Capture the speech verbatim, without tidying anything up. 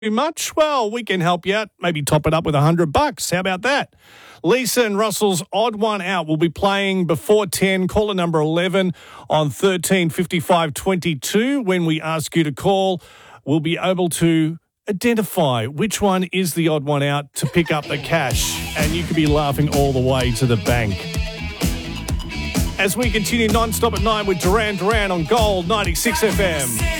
much? Well, we can help you out. Maybe top it up with a hundred bucks. How about that? Lisa and Russell's Odd One Out will be playing before ten. Caller number eleven on thirteen fifty-five twenty-two. When we ask you to call, we'll be able to identify which one is the odd one out to pick up the cash, and you could be laughing all the way to the bank. As we continue non-stop at nine with Duran Duran on Gold ninety-six F M.